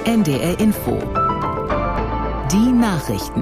NDR Info. Die Nachrichten.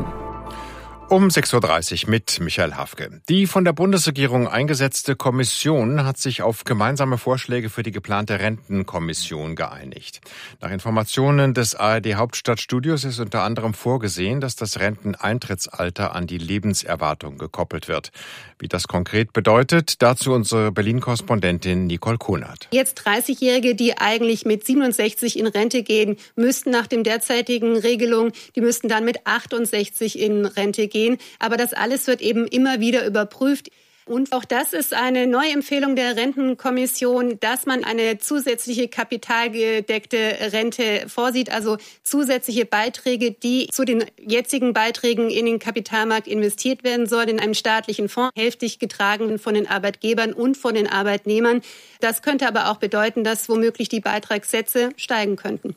Um 6.30 Uhr mit Michael Hafke. Die von der Bundesregierung eingesetzte Kommission hat sich auf gemeinsame Vorschläge für die geplante Rentenkommission geeinigt. Nach Informationen des ARD-Hauptstadtstudios ist unter anderem vorgesehen, dass das Renteneintrittsalter an die Lebenserwartung gekoppelt wird. Wie das konkret bedeutet, dazu unsere Berlin-Korrespondentin Nicole Kunert. Jetzt 30-Jährige, die eigentlich mit 67 in Rente gehen, müssten nach dem derzeitigen Regelung, die müssten dann mit 68 in Rente gehen. Aber das alles wird eben immer wieder überprüft. Und auch das ist eine neue Empfehlung der Rentenkommission, dass man eine zusätzliche kapitalgedeckte Rente vorsieht, also zusätzliche Beiträge, die zu den jetzigen Beiträgen in den Kapitalmarkt investiert werden sollen, in einem staatlichen Fonds, hälftig getragen von den Arbeitgebern und von den Arbeitnehmern. Das könnte aber auch bedeuten, dass womöglich die Beitragssätze steigen könnten.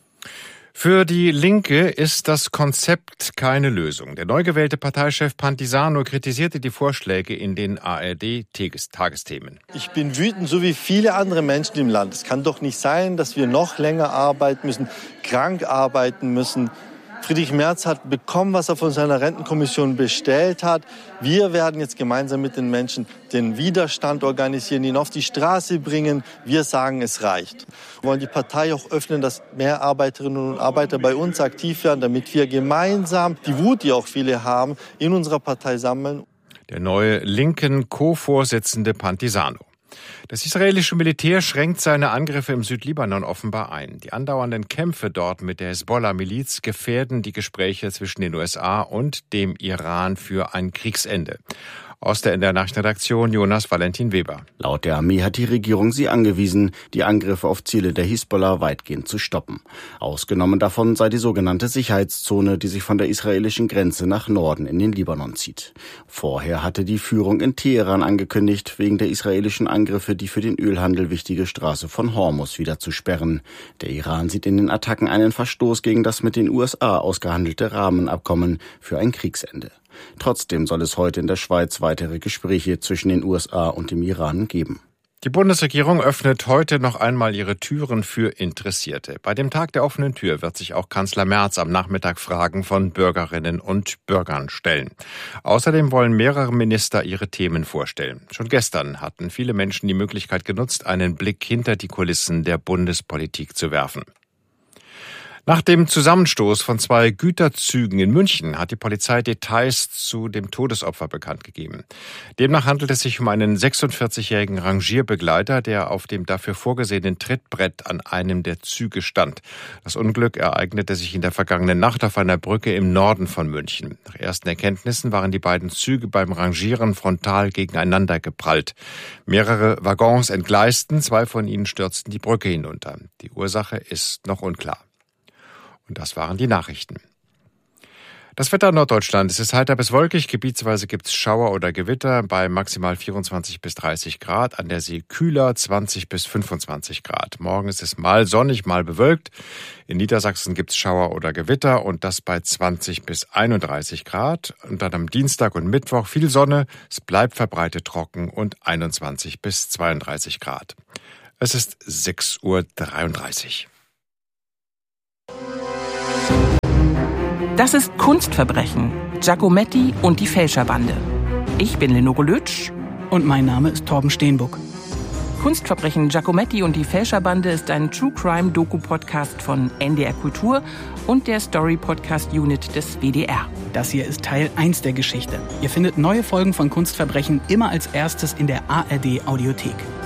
Für die Linke ist das Konzept keine Lösung. Der neu gewählte Parteichef Pantisano kritisierte die Vorschläge in den ARD-Tagesthemen. Ich bin wütend, so wie viele andere Menschen im Land. Es kann doch nicht sein, dass wir noch länger arbeiten müssen, krank arbeiten müssen. Friedrich Merz hat bekommen, was er von seiner Rentenkommission bestellt hat. Wir werden jetzt gemeinsam mit den Menschen den Widerstand organisieren, ihn auf die Straße bringen. Wir sagen, es reicht. Wir wollen die Partei auch öffnen, dass mehr Arbeiterinnen und Arbeiter bei uns aktiv werden, damit wir gemeinsam die Wut, die auch viele haben, in unserer Partei sammeln. Der neue linken Co-Vorsitzende Pantisano. Das israelische Militär schränkt seine Angriffe im Südlibanon offenbar ein. Die andauernden Kämpfe dort mit der Hisbollah-Miliz gefährden die Gespräche zwischen den USA und dem Iran für ein Kriegsende. Aus der NDR Nachrichtenredaktion Jonas Valentin Weber. Laut der Armee hat die Regierung sie angewiesen, die Angriffe auf Ziele der Hisbollah weitgehend zu stoppen. Ausgenommen davon sei die sogenannte Sicherheitszone, die sich von der israelischen Grenze nach Norden in den Libanon zieht. Vorher hatte die Führung in Teheran angekündigt, wegen der israelischen Angriffe die für den Ölhandel wichtige Straße von Hormuz wieder zu sperren. Der Iran sieht in den Attacken einen Verstoß gegen das mit den USA ausgehandelte Rahmenabkommen für ein Kriegsende. Trotzdem soll es heute in der Schweiz weitere Gespräche zwischen den USA und dem Iran geben. Die Bundesregierung öffnet heute noch einmal ihre Türen für Interessierte. Bei dem Tag der offenen Tür wird sich auch Kanzler Merz am Nachmittag Fragen von Bürgerinnen und Bürgern stellen. Außerdem wollen mehrere Minister ihre Themen vorstellen. Schon gestern hatten viele Menschen die Möglichkeit genutzt, einen Blick hinter die Kulissen der Bundespolitik zu werfen. Nach dem Zusammenstoß von zwei Güterzügen in München hat die Polizei Details zu dem Todesopfer bekannt gegeben. Demnach handelt es sich um einen 46-jährigen Rangierbegleiter, der auf dem dafür vorgesehenen Trittbrett an einem der Züge stand. Das Unglück ereignete sich in der vergangenen Nacht auf einer Brücke im Norden von München. Nach ersten Erkenntnissen waren die beiden Züge beim Rangieren frontal gegeneinander geprallt. Mehrere Waggons entgleisten, zwei von ihnen stürzten die Brücke hinunter. Die Ursache ist noch unklar. Und das waren die Nachrichten. Das Wetter in Norddeutschland. Es ist heiter bis wolkig. Gebietsweise gibt es Schauer oder Gewitter bei maximal 24 bis 30 Grad. An der See kühler 20 bis 25 Grad. Morgen ist es mal sonnig, mal bewölkt. In Niedersachsen gibt es Schauer oder Gewitter und das bei 20 bis 31 Grad. Und dann am Dienstag und Mittwoch viel Sonne. Es bleibt verbreitet trocken und 21 bis 32 Grad. Es ist 6.33 Uhr. Das ist Kunstverbrechen, Giacometti und die Fälscherbande. Ich bin Lenore Lötsch. Und mein Name ist Torben Steenbuck. Kunstverbrechen, Giacometti und die Fälscherbande ist ein True-Crime-Doku-Podcast von NDR Kultur und der Story-Podcast-Unit des WDR. Das hier ist Teil 1 der Geschichte. Ihr findet neue Folgen von Kunstverbrechen immer als erstes in der ARD-Audiothek.